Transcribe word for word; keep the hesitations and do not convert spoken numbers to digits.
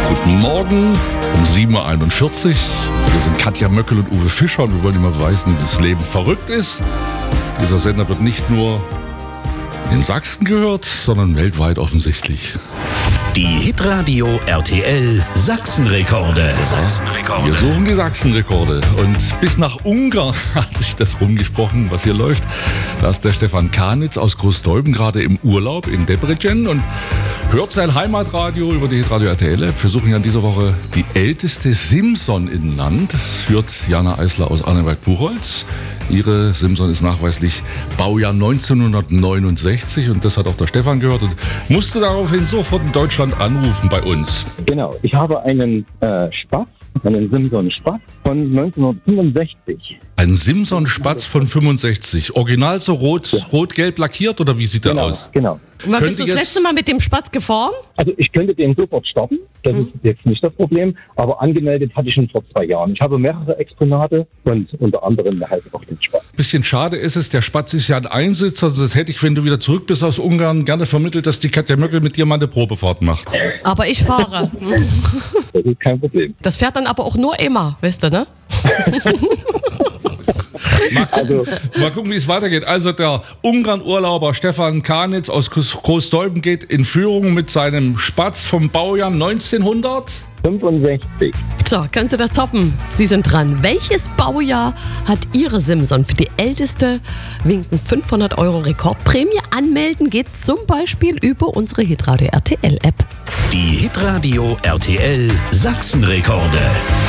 Guten Morgen um sieben Uhr einundvierzig. Wir sind Katja Möckel und Uwe Fischer und wir wollen immer beweisen, wie das Leben verrückt ist. Dieser Sender wird nicht nur in Sachsen gehört, sondern weltweit offensichtlich. Die Hitradio R T L Sachsenrekorde. Sachsenrekorde. Wir suchen die Sachsenrekorde. Und bis nach Ungarn hat sich das rumgesprochen, was hier läuft. Da ist der Stefan Kanitz aus Großdolben gerade im Urlaub in Debrecen und hört sein Heimatradio über die Hitradio R T L-App. Wir suchen ja in dieser Woche die älteste Simson in Land. Das führt Jana Eisler aus Arneberg-Buchholz. Ihre Simson ist nachweislich Baujahr neunzehnhundertneunundsechzig und das hat auch der Stefan gehört und musste daraufhin sofort in Deutschland anrufen bei uns. Genau, ich habe einen äh, Spatz, einen Simson Spatz von neunzehnhundertfünfundsechzig. Ein Simson Spatz von fünfundsechzig. Original so rot, Ja. rot-gelb lackiert oder wie sieht der Genau, aus? genau. Und wann bist du Könnte das jetzt- letzte Mal mit dem Spatz gefahren? Also ich könnte den sofort starten, das ist jetzt nicht das Problem, aber angemeldet hatte ich schon vor zwei Jahren. Ich habe mehrere Exponate und unter anderem halt auch den Spatz. Bisschen schade ist es, der Spatz ist ja ein Einsitzer, also das hätte ich, wenn du wieder zurück bist aus Ungarn, gerne vermittelt, dass die Katja Möckel mit dir mal eine Probefahrt macht. Aber ich fahre. Das ist kein Problem. Das fährt dann aber auch nur immer, wisst ihr, ne? Mal gucken, mal gucken, wie es weitergeht. Also der Ungarn-Urlauber Stefan Kanitz aus Großdolben geht in Führung mit seinem Spatz vom Baujahr neunzehnhundert. fünfundsechzig. So, könnt ihr das toppen? Sie sind dran. Welches Baujahr hat Ihre Simson für die älteste? Winken fünfhundert Euro Rekordprämie. Anmelden geht zum Beispiel über unsere Hitradio R T L-App. Die Hitradio R T L Sachsenrekorde.